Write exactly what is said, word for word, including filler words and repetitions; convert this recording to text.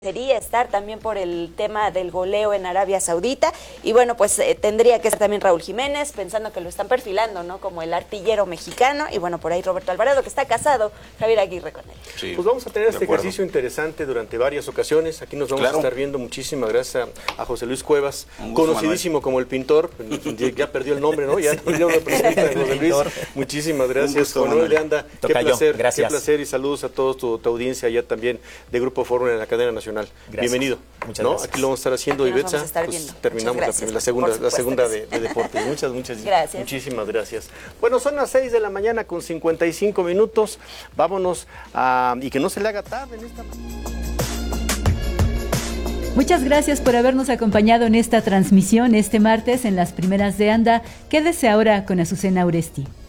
Sería estar también por el tema del goleo en Arabia Saudita y bueno, pues eh, tendría que estar también Raúl Jiménez, pensando que lo están perfilando, ¿no? Como el artillero mexicano y bueno, por ahí Roberto Alvarado, que está casado, Javier Aguirre con él. Sí, pues vamos a tener este ejercicio interesante durante varias ocasiones, aquí nos vamos claro. a estar viendo. Muchísimas gracias a, a José Luis Cuevas, conocidísimo Manuel. como el pintor, ya perdió el nombre, ¿no? Ya no lo presenta José Luis. Muchísimas gracias, Manuel de Anda, qué placer, gracias. qué placer y saludos a todos tu, tu audiencia allá también de Grupo Fórmula en la cadena nacional. Gracias. Bienvenido. Muchas ¿no? gracias. Aquí lo vamos a estar haciendo, Ivetza. Pues terminamos gracias, la, la segunda, la segunda de, de deportes. Muchas, muchas gracias. Muchísimas gracias. Bueno, son las seis de la mañana con cincuenta y cinco minutos. Vámonos a, y que no se le haga tarde en esta. Muchas gracias por habernos acompañado en esta transmisión este martes en las primeras de Anda. Quédese ahora con Azucena Uresti.